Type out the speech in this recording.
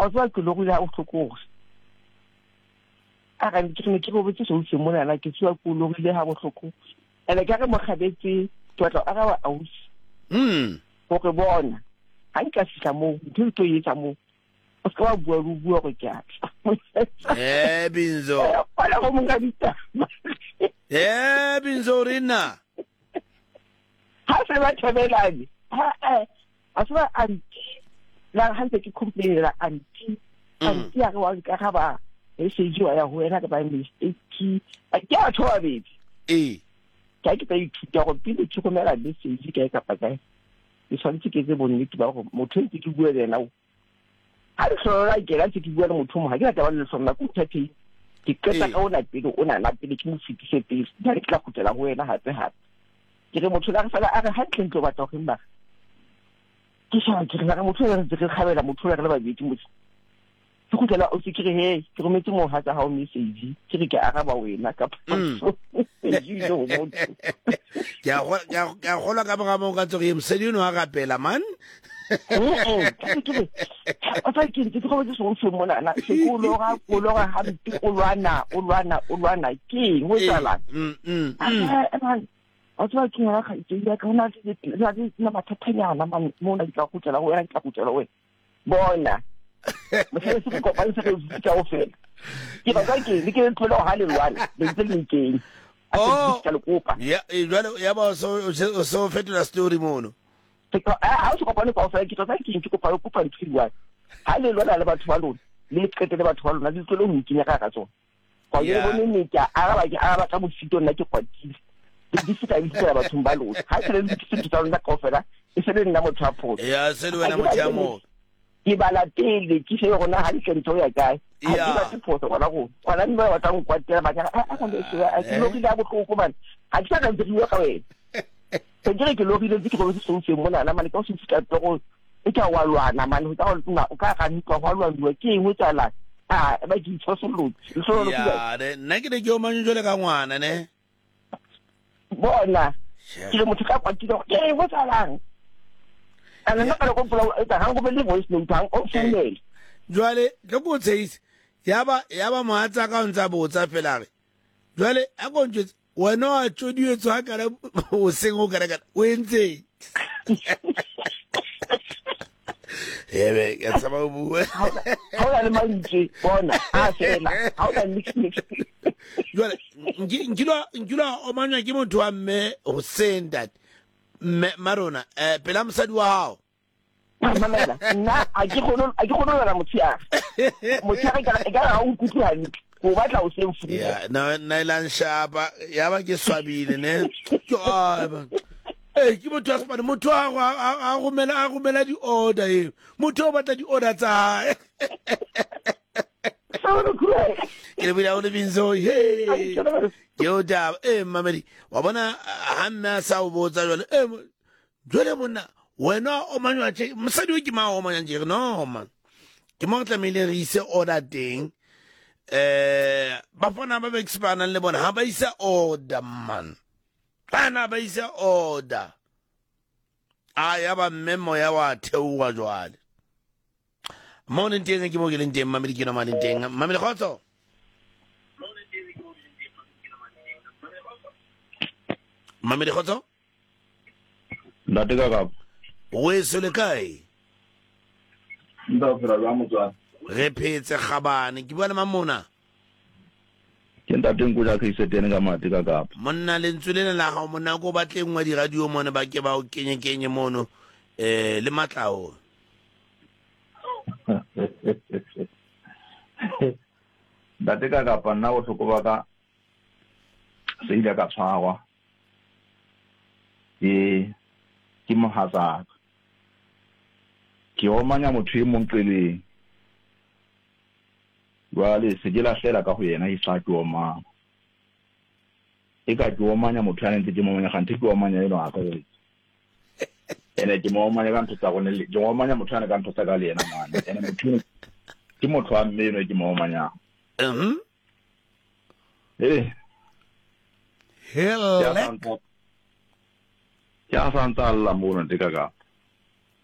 o tswa ke lo go ya o tlhokore a ga ke go botse so se mona la ke tswa ko lo ile ha botlhoko ene ka re mo khabetse totla a ga wa ausi go ke bona ha nka fihla mo ntho to yetsa mo o ska wa bua go tja Binzo ala go monga dita Binzo rina ha se ba tshebelane a tswa anti la hantse ke complain la anti ya go wa ka ba e se jiwa ya ho ena ka ba mistake a ke a thoa bedi ka ke tla ithuta go pele ke komela message ka ka pa kae e tshwanetse ke ze bonnete ba go motho ntse ke bua le nao ha re hlola ke la ke bua le motho mo ha ke tla ba le sona go thathe ke keta ka ona pele ona na pele ke mo fitise pele ba ke tla kutela go wena hape ke re motho la re fela a re ha tle ntlo ba tla go mba ke sa ke re motho le re khabela motho le re ba bedi motho ke go tla o se ke re he ke rometse mo ha tsa ha o message ke re ke araba wena ka phatso ya gola ka ba mo ka tsoge msedi no ga pela man o tla ke go botse so se mona na se go lo ga ha mpi o lwana ke ngo tsala o tla ke ga ga ka na na mathathanyana man mo na tla go tla go wena tla go tla wena bona mo se se ko pa se ke tsa o fela ke ba ka ke ke tlo ha le lwana le ntse le nkeng ya ba so fetola story mono ha o se kopane ka o fela ke tla ke kopa o kopa nthiwa ha le lwana le batho ba lona le qetele batho ba lona di tsole mo ikinya ka tsona kwa ye bone ne ke araba ka bofito nna ke kwatile di fita di tsela batho ba lona ha se le di fita tsona ka o fela e se le nna motho a phoso ya se le wena motho ya mo ke bala tele ke se gona ha ke ntse ya kae ha ke ba se phoso gona go gona nna ba tang kwatela ba ka a go se a ke lo ke da botlhoko bana ha ke sa ka ntse ka wena se ke lo ke ke go se se mona na mane ka se fita tlo e ka wa lwana mane o ka ga ntwa wa lwana ke eng o tsala ba ke tsosolotse so lo ya nna ke o manjole ka ngwana ne bona ke motho ka kwatile ke eng o tsalang ana nna ka go pula eta ha go be le voice note hang o founela jwale ke go tseise yaba mohatsa ka ntsa botsa fela re jwale a go ntse wena wa tshodietso ha kana o sengo kana o entse ya tsaba bua ha o le mantsi bona a fela ha o le mix jwale ngilo o manya ke motho wa mme o senda marona pela mosadi wa hao mamela nna a ke gono la mothiara ka ga o nkutlwane go batla o se mfu ya na ilan shapa ya ba ke swabile ne ke motho a sepane motho a romela di order e motho o batla di order tsa ke le bila o le binzo yo da mamedi wa bona hanna sa o botsa jole monna wena o manywa tse mosadi o ke ma o manya jere no man ke mo tlamile re ise order teng ba fona ba expana le bona ha ba isa order man bana ba isa order ya ba memo ya wa theowa jwale mo ne teng ke mo ke leng teng mamedi ke no mane teng mamedi khotso mamedi khotso ndate ka ka we sele kae nda fera la motswa re phetse khabane ke bua le mamona ke ntate nko ja ke se teng ka mati ka ka monna le ntsulele la ga monna go batleng wa di radio mona ba ke ba o kenye mono le matlao ndate ka ka panna o tlhoko ba ka se ile ka tshwarwa ke mohatsa ke o manya motho e mong tseleng wale se ke la hlela ka go yena e sa ke o mang e ka ke o manya motho a ntse ke mo manya gante ke o manya eno a ka ene ke mo manya ka ntse go ne le ke o manya motho a ka ntse ka le yena mane ene motho ke motho a mmeno ke mo manya hello ya santa alla mona te ka